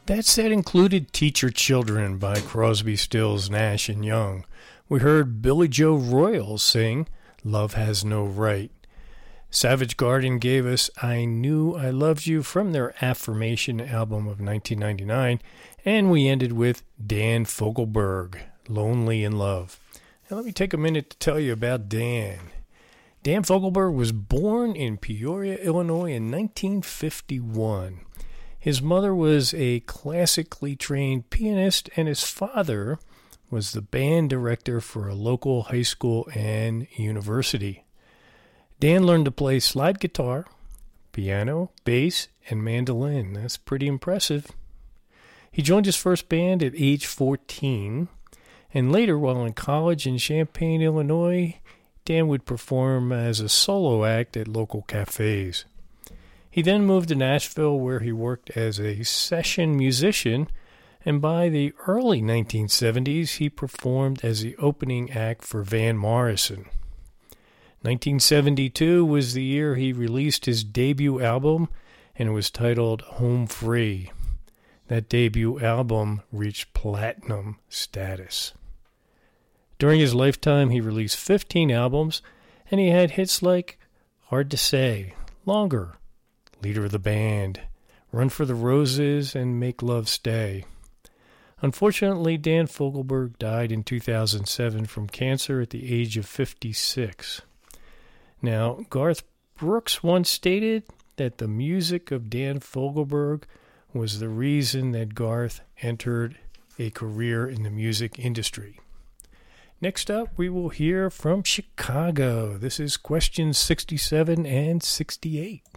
That set included Teach Your Children by Crosby, Stills, Nash & Young. We heard Billy Joe Royal sing Love Has No Right. Savage Garden gave us I Knew I Loved You from their Affirmation album of 1999. And we ended with Dan Fogelberg, Lonely in Love. Now let me take a minute to tell you about Dan. Dan Fogelberg was born in Peoria, Illinois in 1951. His mother was a classically trained pianist, and his father was the band director for a local high school and university. Dan learned to play slide guitar, piano, bass, and mandolin. That's pretty impressive. He joined his first band at age 14, and later, while in college in Champaign, Illinois, Dan would perform as a solo act at local cafes. He then moved to Nashville, where he worked as a session musician, and by the early 1970s, he performed as the opening act for Van Morrison. 1972 was the year he released his debut album, and it was titled Home Free. That debut album reached platinum status. During his lifetime, he released 15 albums, and he had hits like Hard to Say, Longer, Leader of the Band, Run for the Roses, and Make Love Stay. Unfortunately, Dan Fogelberg died in 2007 from cancer at the age of 56. Now, Garth Brooks once stated that the music of Dan Fogelberg was the reason that Garth entered a career in the music industry. Next up, we will hear from Chicago. This is questions 67 and 68.